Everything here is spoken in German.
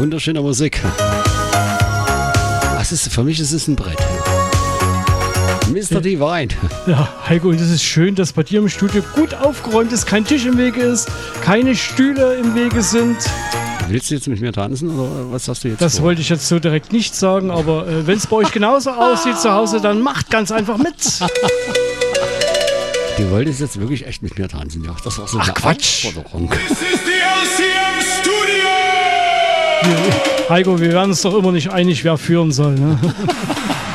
wunderschöner Musik. Für mich ist es ein Brett. Mr. Divine. Ja, Heiko, und es ist schön, dass bei dir im Studio gut aufgeräumt ist, kein Tisch im Wege ist, keine Stühle im Wege sind. Willst du jetzt mit mir tanzen oder was hast du jetzt Das vor? wollte ich jetzt so direkt nicht sagen, aber wenn es bei euch genauso aussieht zu Hause, dann macht ganz einfach mit. Du wolltest jetzt wirklich echt mit mir tanzen, ja? Das war so eine Quatsch. Aufforderung. This is the LCM Studio! Heiko, wir werden uns doch immer nicht einig, wer führen soll. Ne?